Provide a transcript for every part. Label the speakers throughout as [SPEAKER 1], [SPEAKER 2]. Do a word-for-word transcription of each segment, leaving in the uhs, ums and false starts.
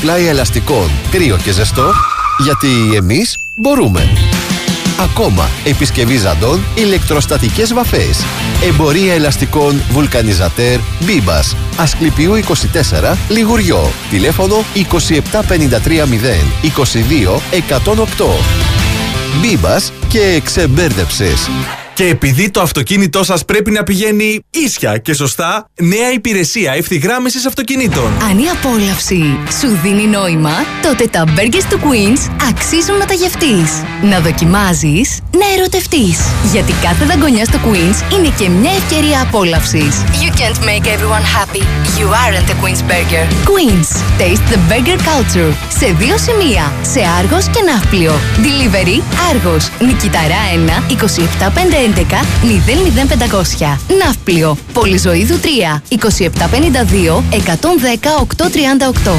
[SPEAKER 1] supply ελαστικών, κρύο και ζεστό, γιατί εμείς μπορούμε. Ακόμα επισκευή ζαντών, ηλεκτροστατικές βαφές. Εμπορία ελαστικών Vulcanisateur Bibas. Ασκληπιού είκοσι τέσσερα, Λιγουριό. Τηλέφωνο είκοσι επτά πενήντα τρία μηδέν είκοσι δύο εκατόν οκτώ. Bibas και ξεμπέρδεψες.
[SPEAKER 2] Και επειδή το αυτοκίνητό σας πρέπει να πηγαίνει ίσια και σωστά, νέα υπηρεσία ευθυγράμμισης αυτοκινήτων.
[SPEAKER 3] Αν η απόλαυση σου δίνει νόημα, τότε τα burgers του Queens αξίζουν να τα γευτείς. Να δοκιμάζεις, να ερωτευτείς. Γιατί κάθε δαγκονιά στο Queens είναι και μια ευκαιρία απόλαυσης. You can't make everyone happy. You aren't a Queens burger. Queens. Taste the burger culture. Σε δύο σημεία. Σε Άργος και Ναύπλιο. Delivery Άργος. Νικηταρά ένα είκοσι επτά πεντακόσια έντεκα μηδέν μηδέν πεντακόσια. Ναύπλιο. Πολυζωίδου τρία είκοσι επτά πενήντα δύο εκατόν δέκα οκτακόσια τριάντα οκτώ.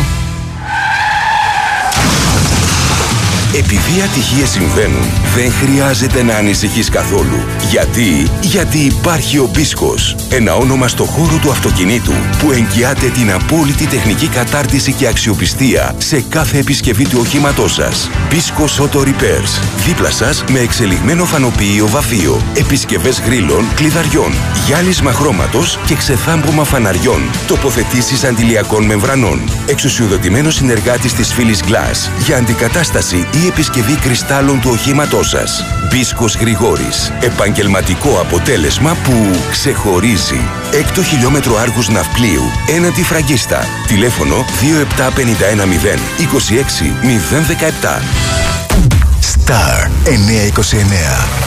[SPEAKER 4] Επειδή ατυχίες συμβαίνουν, δεν χρειάζεται να ανησυχείς καθόλου. Γιατί? Γιατί υπάρχει ο Μπίσκος. Ένα όνομα στο χώρο του αυτοκινήτου που εγγυάται την απόλυτη τεχνική κατάρτιση και αξιοπιστία σε κάθε επισκευή του οχήματός σας. Μπίσκος Auto Repairs. Δίπλα σας με εξελιγμένο φανοποιείο βαφείο, επισκευές γρίλων, κλειδαριών, γυάλισμα χρώματος και ξεθάμπομα φαναριών, τοποθετήσεις αντιλιακών μεμβρανών. Εξουσιοδοτημένος συνεργάτης της Philips Glass για αντικατάσταση ή επισκευή κρυστάλλων του οχήματός σας. Μπίσκος Γρηγόρης. Επαγγελματικό αποτέλεσμα που ξεχωρίζει. Έκτο χιλιόμετρο Άργους Ναυπλίου, έναντι Φραγκίστα. Τηλέφωνο δύο επτά πέντε ένα μηδέν είκοσι έξι μηδέν δεκαεπτά.
[SPEAKER 5] Star εννιακόσια είκοσι εννέα.